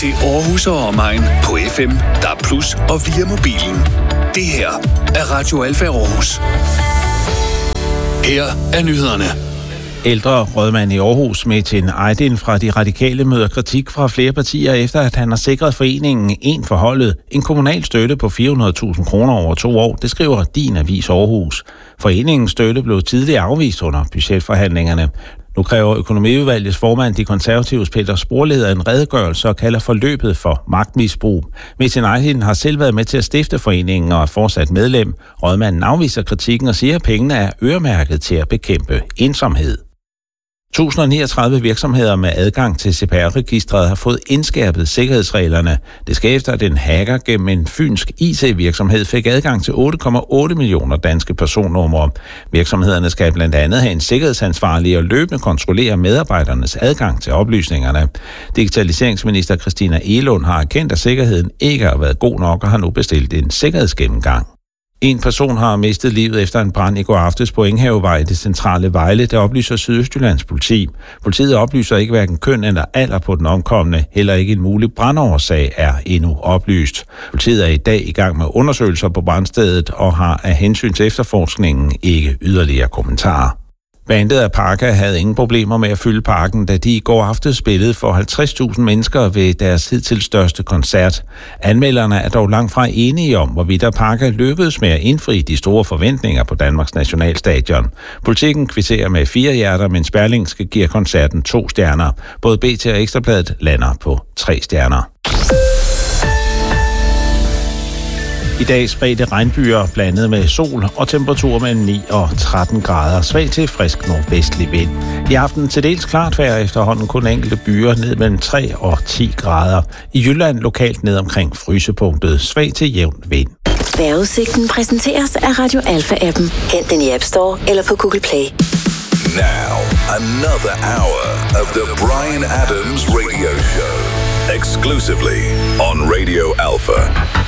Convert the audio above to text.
til Aarhus og omegn på FM, DAB+ og via mobilen. Det her er Radio Alfa Aarhus. Her er nyhederne. Ældre rådmand i Aarhus, Metin Aydin fra De Radikale, møder kritik fra flere partier efter, at han har sikret foreningen En for holdet en kommunal støtte på 400.000 kroner over 2 år. Det skriver Din Avis Aarhus. Foreningens støtte blev tidligere afvist under budgetforhandlingerne. Nu kræver økonomiudvalgets formand, De Konservatives Peter Sporleder, en redegørelse og kalder forløbet for magtmisbrug. Metin Aydin har selv været med til at stifte foreningen og er fortsat medlem. Rådmanden afviser kritikken og siger, at pengene er øremærket til at bekæmpe ensomhed. 1039 virksomheder med adgang til CPR-registret har fået indskærpet sikkerhedsreglerne. Det sker efter, at en hacker gennem en fynsk IT-virksomhed fik adgang til 8,8 millioner danske personnumre. Virksomhederne skal blandt andet have en sikkerhedsansvarlig og løbende kontrollere medarbejdernes adgang til oplysningerne. Digitaliseringsminister Christina Egelund har erkendt, at sikkerheden ikke har været god nok og har nu bestilt en sikkerhedsgennemgang. En person har mistet livet efter en brand i går aftes på Enghavevej i det centrale Vejle, der oplyser Sydøstjyllands politi. Politiet oplyser ikke hverken køn eller alder på den omkomne, heller ikke en mulig brandårsag er endnu oplyst. Politiet er i dag i gang med undersøgelser på brandstedet og har af hensyn til efterforskningen ikke yderligere kommentarer. Bandet af Parka havde ingen problemer med at fylde parken, da de i går aftes spillede for 50.000 mennesker ved deres hidtil største koncert. Anmelderne er dog langt fra enige om, hvorvidt Parka lykkedes med at indfri de store forventninger på Danmarks nationalstadion. Politikken kvitterer med 4 hjerter, mens Berlingske giver koncerten 2 stjerner. Både BT og Ekstrabladet lander på 3 stjerner. I dag spredte regnbyer blandet med sol og temperaturer mellem 9 og 13 grader. Svag til frisk nordvestlig vind. I aften til dels klart vejr, efterhånden kun enkelte byer ned mellem 3 og 10 grader. I Jylland lokalt ned omkring frysepunktet. Svag til jævn vind. Vejrudsigten præsenteres af Radio Alfa-appen. Hent den i App Store eller på Google Play. Now, another hour of the Bryan Adams Radio Show. Exclusively on Radio Alpha.